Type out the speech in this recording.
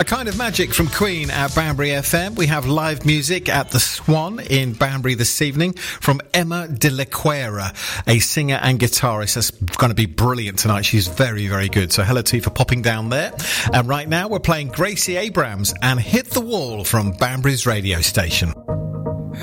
Kind of Magic from Queen at Banbury FM. We have live music at the Swan in Banbury this evening from Emma De La Cuera, a singer and guitarist that's going to be brilliant tonight. She's very, very good. So hello to you for popping down there. And right now we're playing Gracie Abrams and Hit the Wall from Banbury's radio station.